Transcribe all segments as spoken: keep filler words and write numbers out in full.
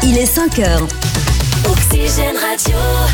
Il est cinq heures. Oxygène Radio.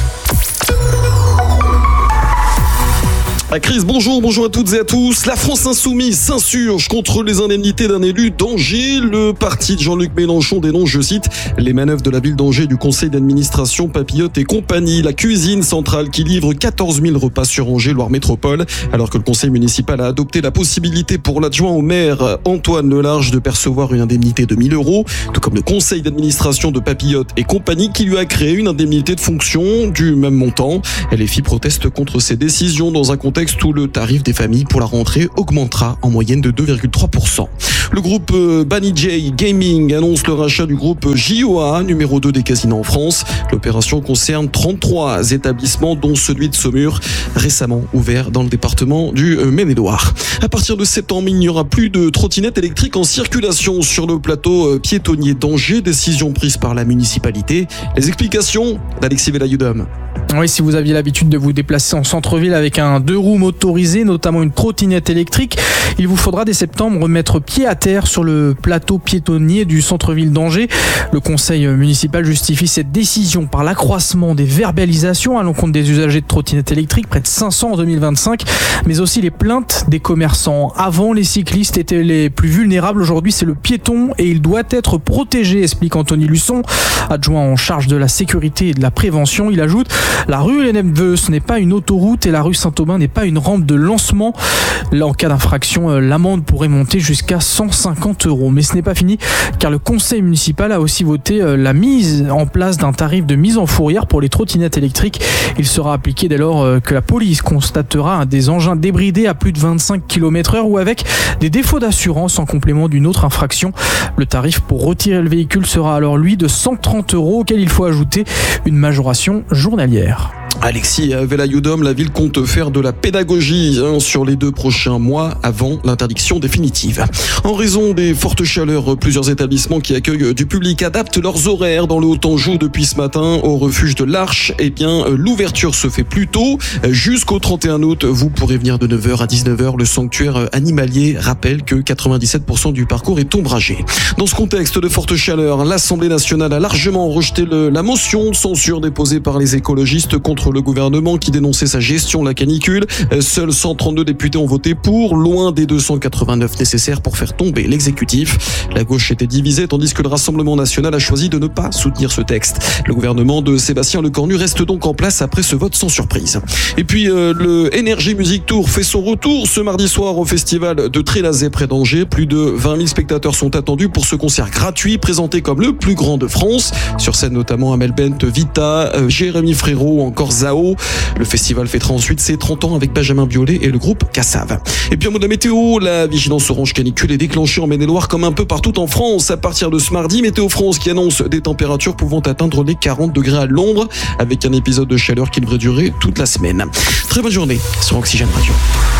À Chris, bonjour, bonjour à toutes et à tous. La France Insoumise s'insurge contre les indemnités d'un élu d'Angers. Le parti de Jean-Luc Mélenchon dénonce, je cite, les manœuvres de la ville d'Angers du conseil d'administration Papillote et compagnie. La cuisine centrale qui livre quatorze mille repas sur Angers, Loire Métropole, alors que le conseil municipal a adopté la possibilité pour l'adjoint au maire Antoine Lelarge de percevoir une indemnité de mille euros, tout comme le conseil d'administration de Papillote et compagnie qui lui a créé une indemnité de fonction du même montant. L F I proteste contre ces décisions dans un contexte où le tarif des familles pour la rentrée augmentera en moyenne de deux virgule trois pour cent. Le groupe Banijay Gaming annonce le rachat du groupe J O A, numéro deux des casinos en France. L'opération concerne trente-trois établissements, dont celui de Saumur, récemment ouvert dans le département du Maine-et-Loire. À partir de septembre, il n'y aura plus de trottinettes électriques en circulation sur le plateau piétonnier d'Angers, décision prise par la municipalité. Les explications d'Alexis Velayoudom. Oui, si vous aviez l'habitude de vous déplacer en centre-ville avec un deux roues motorisé, notamment une trottinette électrique, il vous faudra dès septembre mettre pied à terre sur le plateau piétonnier du centre-ville d'Angers. Le conseil municipal justifie cette décision par l'accroissement des verbalisations à l'encontre des usagers de trottinettes électriques, près de cinq cents en deux mille vingt-cinq, mais aussi les plaintes des commerçants. Avant, les cyclistes étaient les plus vulnérables. Aujourd'hui, c'est le piéton et il doit être protégé, explique Anthony Luçon, adjoint en charge de la sécurité et de la prévention. Il ajoute: la rue Hélène-Veusse n'est pas une autoroute et la rue Saint-Aubin n'est pas une rampe de lancement. Là, en cas d'infraction, l'amende pourrait monter jusqu'à cent cinquante euros. Mais ce n'est pas fini, car le conseil municipal a aussi voté la mise en place d'un tarif de mise en fourrière pour les trottinettes électriques. Il sera appliqué dès lors que la police constatera des engins débridés à plus de vingt-cinq kilomètres heure ou avec des défauts d'assurance en complément d'une autre infraction. Le tarif pour retirer le véhicule sera alors, lui, de cent trente euros, auquel il faut ajouter une majoration journalière. Alexis Velayoudom, la ville compte faire de la pédagogie hein, sur les deux prochains mois avant l'interdiction définitive. En raison des fortes chaleurs, plusieurs établissements qui accueillent du public adaptent leurs horaires dans le Haut-Anjou depuis ce matin. Au refuge de l'Arche, eh bien, l'ouverture se fait plus tôt. Jusqu'au trente et un août, vous pourrez venir de neuf heures à dix-neuf heures. Le sanctuaire animalier rappelle que quatre-vingt-dix-sept pour cent du parcours est ombragé. Dans ce contexte de forte chaleur, l'Assemblée nationale a largement rejeté le, la motion de censure déposée par les écologistes contre le gouvernement qui dénonçait sa gestion de la canicule. Seuls cent trente-deux députés ont voté pour, loin des deux cent quatre-vingt-neuf nécessaires pour faire tomber l'exécutif. La gauche était divisée tandis que le Rassemblement national a choisi de ne pas soutenir ce texte. Le gouvernement de Sébastien Lecornu reste donc en place après ce vote sans surprise. Et puis euh, le Energy Music Tour fait son retour ce mardi soir au festival de Trélazé près d'Angers. Plus de vingt mille spectateurs sont attendus pour ce concert gratuit présenté comme le plus grand de France. Sur scène notamment Amel Bent, Vita, euh, Jérémy Frérot, encore Zao. Le festival fêtera ensuite ses trente ans avec Benjamin Biolay et le groupe Cassav. Et puis en mode de la météo, la vigilance orange canicule est déclenchée en Maine-et-Loire comme un peu partout en France. À partir de ce mardi, Météo France qui annonce des températures pouvant atteindre les quarante degrés à l'ombre avec un épisode de chaleur qui devrait durer toute la semaine. Très bonne journée sur Oxygène Radio.